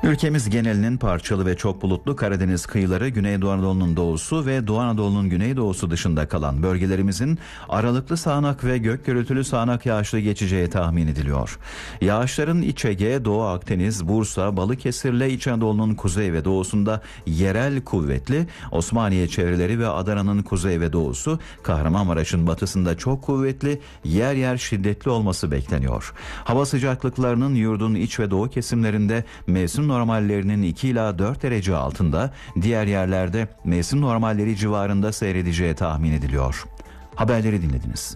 Ülkemiz genelinin parçalı ve çok bulutlu, Karadeniz kıyıları, Güneydoğu Anadolu'nun doğusu ve Doğu Anadolu'nun güneydoğusu dışında kalan bölgelerimizin aralıklı sağanak ve gök gürültülü sağanak yağışlı geçeceği tahmin ediliyor. Yağışların İç Ege, Doğu Akdeniz, Bursa, Balıkesir'le İç Anadolu'nun kuzey ve doğusunda yerel kuvvetli, Osmaniye çevreleri ve Adana'nın kuzey ve doğusu, Kahramanmaraş'ın batısında çok kuvvetli, yer yer şiddetli olması bekleniyor. Hava sıcaklıklarının yurdun iç ve doğu kesimlerinde mevsim normallerinin 2 ila 4 derece altında, diğer yerlerde mevsim normalleri civarında seyredeceği tahmin ediliyor. Haberleri dinlediniz.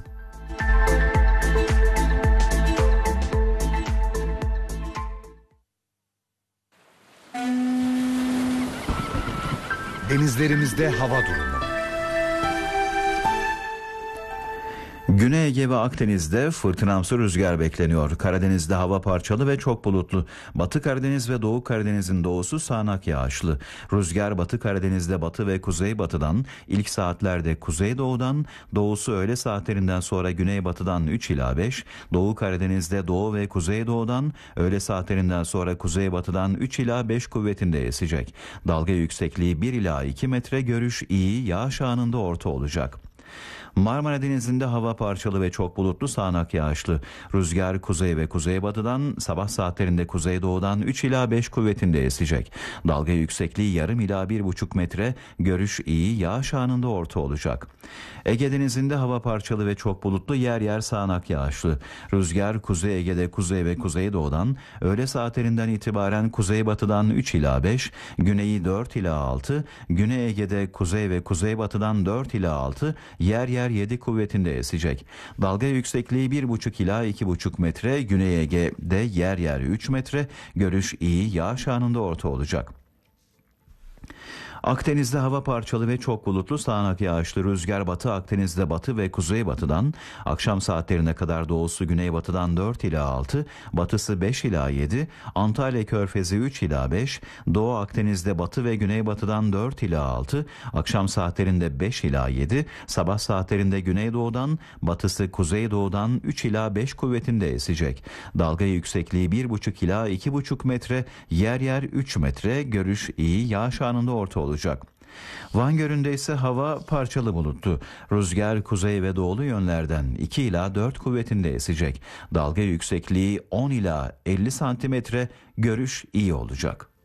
Denizlerimizde hava durumu. Güney Ege ve Akdeniz'de fırtınamsı rüzgar bekleniyor. Karadeniz'de hava parçalı ve çok bulutlu. Batı Karadeniz ve Doğu Karadeniz'in doğusu sağanak yağışlı. Rüzgar Batı Karadeniz'de batı ve kuzeybatıdan, ilk saatlerde kuzeydoğudan, doğusu öğle saatlerinden sonra güneybatıdan 3 ila 5, Doğu Karadeniz'de doğu ve kuzeydoğudan, öğle saatlerinden sonra kuzeybatıdan 3 ila 5 kuvvetinde esecek. Dalga yüksekliği 1 ila 2 metre, görüş iyi, yağış anında orta olacak. Marmara Denizi'nde hava parçalı ve çok bulutlu, sağanak yağışlı. Rüzgar kuzey ve kuzeybatıdan, sabah saatlerinde kuzeydoğudan 3 ila 5 kuvvetinde esecek. Dalga yüksekliği yarım ila 1,5 metre, görüş iyi, yağış anında orta olacak. Ege Denizi'nde hava parçalı ve çok bulutlu, yer yer sağanak yağışlı. Rüzgar Kuzey Ege'de kuzey ve kuzeydoğudan, öğle saatlerinden itibaren kuzeybatıdan 3 ila 5, güneyi 4 ila 6, Güney Ege'de kuzey ve kuzeybatıdan 4 ila 6, yer yer 7 kuvvetinde esecek. Dalga yüksekliği 1,5 ila 2,5 metre, Güney Ege'de yer yer 3 metre, görüş iyi, yağış anında orta olacak. Akdeniz'de hava parçalı ve çok bulutlu, sağanak yağışlı. Rüzgar Batı Akdeniz'de batı ve kuzeybatıdan, akşam saatlerine kadar doğusu güneybatıdan 4 ila 6, batısı 5 ila 7, Antalya Körfezi 3 ila 5, Doğu Akdeniz'de batı ve güneybatıdan 4 ila 6, akşam saatlerinde 5 ila 7, sabah saatlerinde güneydoğudan, batısı kuzeydoğudan 3 ila 5 kuvvetinde esecek. Dalga yüksekliği 1,5 ila 2,5 metre, yer yer 3 metre, görüş iyi, yağış anında orta olacak. Van Gölü'nde ise hava parçalı bulutlu. Rüzgar kuzey ve doğulu yönlerden 2 ila 4 kuvvetinde esecek. Dalga yüksekliği 10 ila 50 santimetre, görüş iyi olacak.